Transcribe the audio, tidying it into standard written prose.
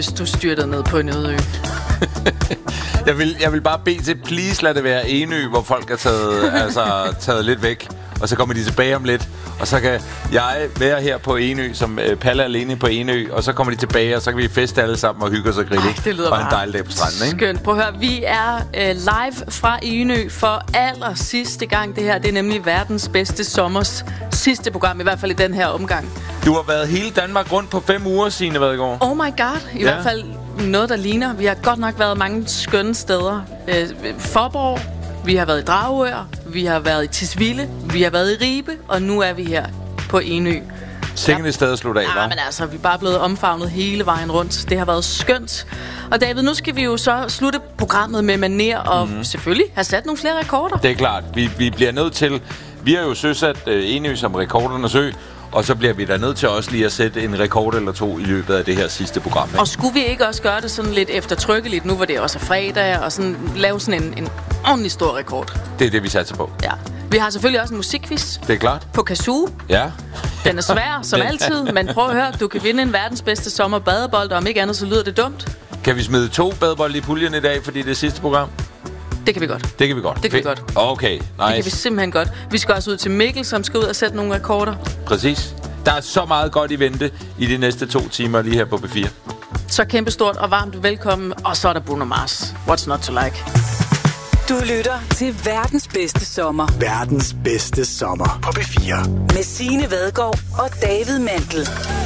hvis du styrtede ned på en øde ø? Jeg vil bare bede til, please lad det være Enø, hvor folk er taget lidt væk. Og så kommer de tilbage om lidt. Og så kan jeg være her på Enø, som Palle alene på Enø. Og så kommer de tilbage, og så kan vi feste alle sammen og hygge os og grille. Det lyder bare en dejlig dag på stranden, ikke? Skønt. Prøv at høre, vi er live fra Enø for aller sidste gang. Det her, det er nemlig verdens bedste sommers sidste program, i hvert fald i den her omgang. Du har været hele Danmark rundt på 5 uger, Signe Vadgaard. Oh my god, i hvert fald noget, der ligner. Vi har godt nok været mange skønne steder. Fåborg, vi har været i Dragør, vi har været i Tisvilde, vi har været i Ribe, og nu er vi her på Enø. Sikkert et sted at slutte af, hva'? Ja, men altså, vi er bare blevet omfavnet hele vejen rundt. Det har været skønt. Og David, nu skal vi jo så slutte programmet med maner og selvfølgelig have sat nogle flere rekorder. Det er klart. Vi bliver nødt til... Vi har jo søsat Enø som rekordernes ø, og så bliver vi da nødt til også lige at sætte en rekord eller to i løbet af det her sidste program. Ikke? Og skulle vi ikke også gøre det sådan lidt eftertrykkeligt, nu hvor det også er fredag, og sådan lave sådan en ordentlig stor rekord? Det er det, vi satser på. Ja. Vi har selvfølgelig også en musikquiz. Det er klart. På Kazoo. Ja. Den er svær, som altid, men prøv at høre, du kan vinde en verdens bedste sommerbadebold, og om ikke andet, så lyder det dumt. Kan vi smide 2 badebolde i puljen i dag, fordi det er sidste program? Det kan vi godt. Det kan vi godt. Det kan vi godt. Okay, nice. Det kan vi simpelthen godt. Vi skal også ud til Mikkel, som skal ud og sætte nogle rekorder. Præcis. Der er så meget godt i vente i de næste 2 timer lige her på B4. Så kæmpestort og varmt velkommen, og så er der Bruno Mars. What's not to like? Du lytter til verdens bedste sommer. Verdens bedste sommer på B4. Med Signe Vadgaard og David Mandel.